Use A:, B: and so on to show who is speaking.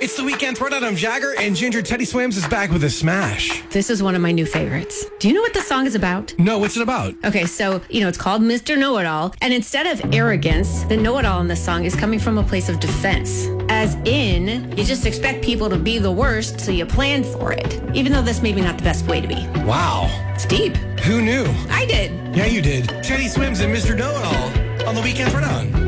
A: It's the Weekend Throwdown. I'm Jagger, and Ginger Teddy Swims is back with a smash.
B: This is one of my new favorites. Do you know what the song is about?
A: No, what's it about?
B: Okay, so, it's called Mr. Know-It-All. And instead of arrogance, the know-it-all in this song is coming from a place of defense. As in, you just expect people to be the worst, so you plan for it. Even though this may be not the best way to be.
A: Wow.
B: It's deep.
A: Who knew?
B: I did.
A: Yeah, you did. Teddy Swims and Mr. Know-It-All on the Weekend Throwdown.